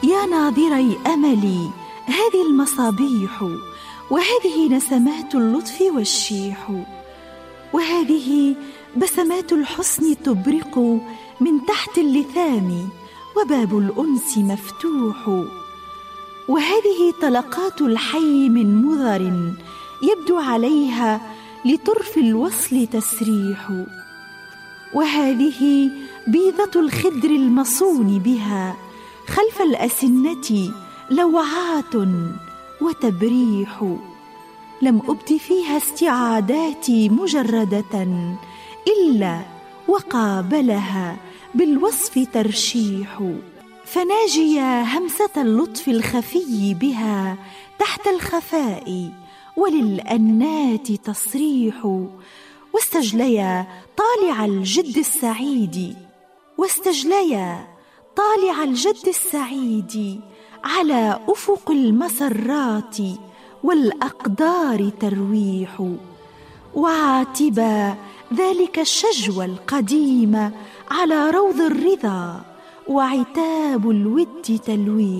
يا ناظري أملي هذه المصابيح، وهذه نسمات اللطف والشيح، وهذه بسمات الحسن تبرق من تحت اللثام، وباب الأنس مفتوح، وهذه طلقات الحي من مضر يبدو عليها لطرف الوصل تسريح، وهذه بيضة الخدر المصون بها خلف الأسنة لوعات وتبريح، لم أبد فيها استعاداتي مجردة إلا وقابلها بالوصف ترشيح، فناجيا همسة اللطف الخفي بها تحت الخفاء وللأنات تصريح، واستجليا طالع الجد السعيد على أفق المسرات والأقدار ترويح، وعاتبا ذلك الشجو القديم على روض الرضا وعتاب الود تلويح.